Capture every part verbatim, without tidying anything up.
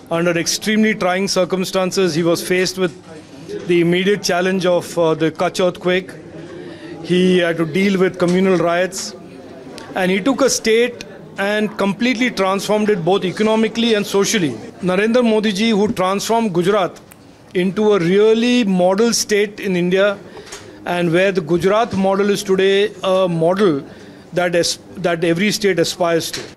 under extremely trying circumstances. He was faced with the immediate challenge of uh, the Kutch earthquake. He had to deal with communal riots. And he took a state and completely transformed it both economically and socially. Narendra Modi ji, who transformed Gujarat into a really model state in India, and where the Gujarat model is today a model that, is, that every state aspires to.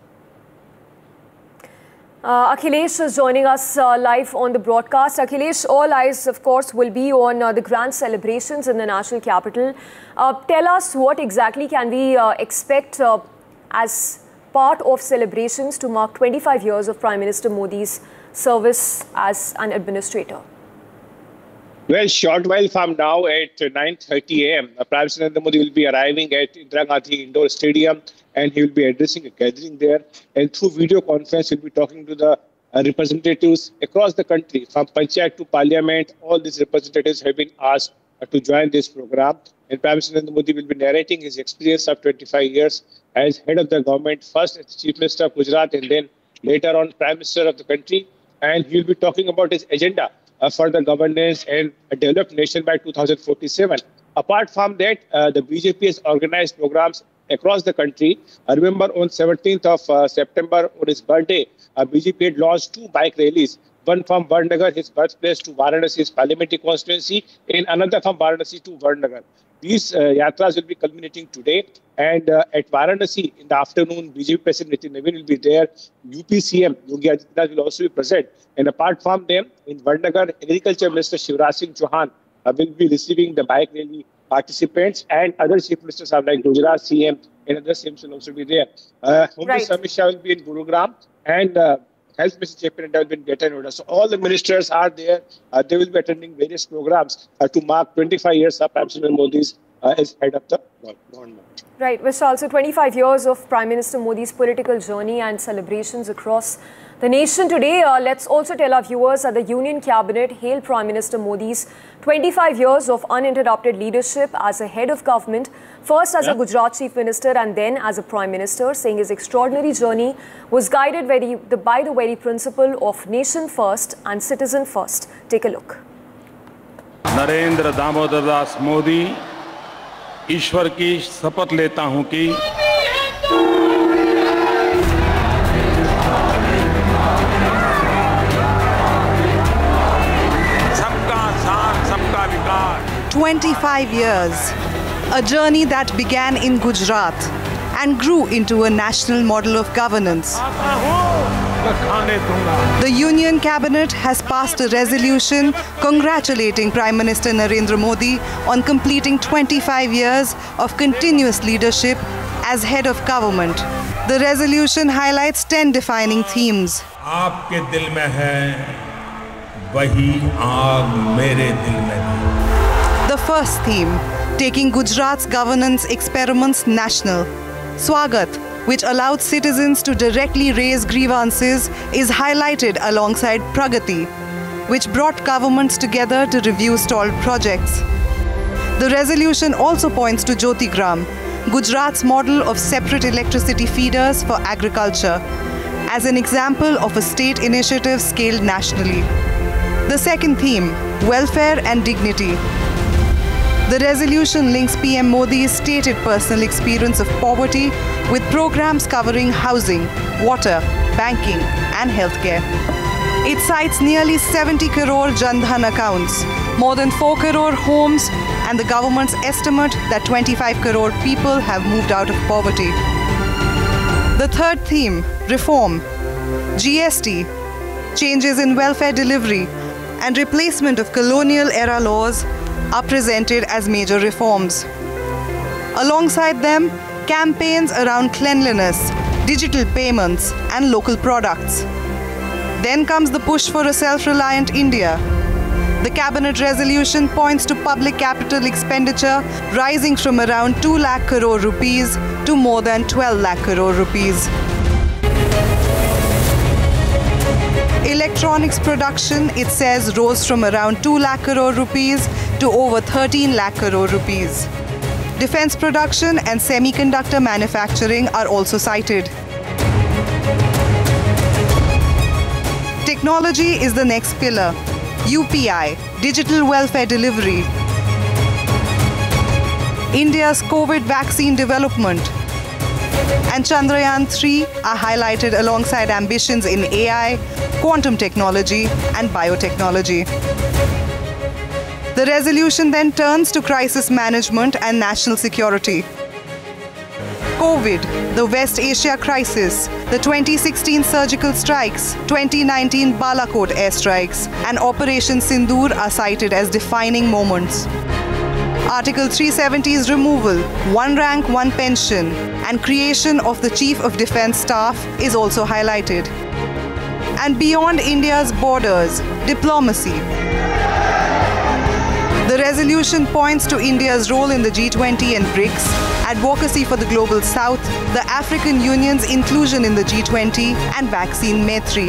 Uh, Akhilesh is joining us uh, live on the broadcast. Akhilesh, all eyes, of course, will be on uh, the grand celebrations in the national capital. Uh, tell us what exactly can we uh, expect uh, as part of celebrations to mark twenty-five years of Prime Minister Modi's service as an administrator. Well, short while from now at nine thirty a m, Prime Minister Narendra Modi will be arriving at Indira Gandhi Indoor Stadium, and he will be addressing a gathering there. And through video conference, he will be talking to the uh, representatives across the country, from Panchayat to Parliament. All these representatives have been asked uh, to join this program. And Prime Minister Narendra Modi will be narrating his experience of twenty-five years as head of the government, first as Chief Minister of Gujarat, and then later on Prime Minister of the country. And he will be talking about his agenda Uh, for the governance and a developed nation by two thousand forty-seven. Apart from that, uh, the B J P has organized programs across the country. I remember on seventeenth of uh, September, on his birthday, uh, B J P had launched two bike rallies, one from Vardhnagar, his birthplace, to Varanasi, his parliamentary constituency, and another from Varanasi to Vardhnagar. These uh, yatras will be culminating today. And uh, at Varanasi, in the afternoon, B J P President Nitin Navin will be there. U P C M Yogi Adityanath will also be present. And apart from them, in Vardhnagar, Agriculture Minister Shivraj Singh Chauhan uh, will be receiving the bike rally participants, and other chief ministers are like Gujarat C M and other C Ms will also be there. Uh, Home Minister Amit Shah will be in Gurugram, and uh, Health Minister J P Nadda will be in Greater Noida. So all the ministers are there. Uh, they will be attending various programs uh, to mark twenty-five years of Prime Minister Modi's uh, as head of the government. Right, Vishal. So twenty-five years of Prime Minister Modi's political journey and celebrations across the nation today. Uh, let's also tell our viewers that the Union Cabinet hailed Prime Minister Modi's twenty-five years of uninterrupted leadership as a head of government, first as yeah. a Gujarat Chief Minister and then as a Prime Minister, saying his extraordinary journey was guided by the, the, by the very principle of nation first and citizen first. Take a look. Narendra Damodar Das Modi, ईश्वर की शपथ लेता हूं कि twenty-five years, a journey that began in Gujarat and grew into a national model of governance. The Union Cabinet has passed a resolution congratulating Prime Minister Narendra Modi on completing twenty-five years of continuous leadership as head of government. The resolution highlights ten defining themes. आपके दिल में है, वही आग मेरे दिल में है. The first theme, taking Gujarat's governance experiments national. Swagat, which allowed citizens to directly raise grievances, is highlighted alongside Pragati, which brought governments together to review stalled projects. The resolution also points to Jyotigram, Gujarat's model of separate electricity feeders for agriculture, as an example of a state initiative scaled nationally. The second theme, welfare and dignity. The resolution links P M Modi's stated personal experience of poverty with programs covering housing, water, banking and healthcare. It cites nearly seventy crore Jan Dhan accounts, more than four crore homes, and the government's estimate that twenty-five crore people have moved out of poverty. The third theme, reform. G S T, changes in welfare delivery and replacement of colonial era laws are presented as major reforms. Alongside them, campaigns around cleanliness, digital payments and local products. Then comes the push for a self-reliant India. The cabinet resolution points to public capital expenditure rising from around two lakh crore rupees to more than twelve lakh crore rupees. Electronics production, it says, rose from around two lakh crore rupees to over thirteen lakh crore rupees. Defense production and semiconductor manufacturing are also cited. Technology is the next pillar. U P I, Digital Welfare Delivery. India's COVID vaccine development. And Chandrayaan three are highlighted alongside ambitions in A I, quantum technology and biotechnology. The resolution then turns to crisis management and national security. COVID, the West Asia crisis, the twenty sixteen surgical strikes, twenty nineteen Balakot airstrikes, and Operation Sindoor are cited as defining moments. Article three seventy's removal, one rank, one pension, and creation of the Chief of Defence Staff is also highlighted. And beyond India's borders, diplomacy. The resolution points to India's role in the G twenty and BRICS, advocacy for the Global South, the African Union's inclusion in the G twenty, and vaccine Maitri.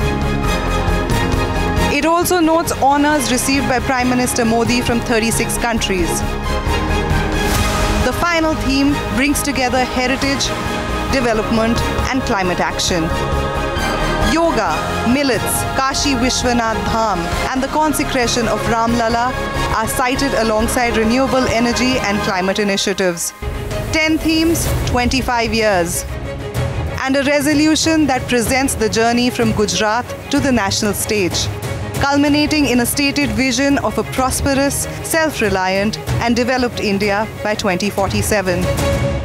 It also notes honours received by Prime Minister Modi from thirty-six countries. The final theme brings together heritage, development, and climate action. Yoga, millets, Kashi Vishwanath Dham, and the consecration of Ram Lala are cited alongside renewable energy and climate initiatives. ten themes, twenty-five years. And a resolution that presents the journey from Gujarat to the national stage, culminating in a stated vision of a prosperous, self-reliant, and developed India by twenty forty-seven.